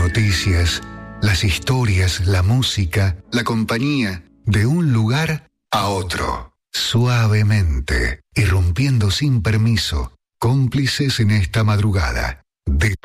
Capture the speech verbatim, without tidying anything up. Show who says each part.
Speaker 1: noticias, las historias, la música, la compañía, de un lugar a otro. Suavemente, irrumpiendo sin permiso, cómplices en esta madrugada. De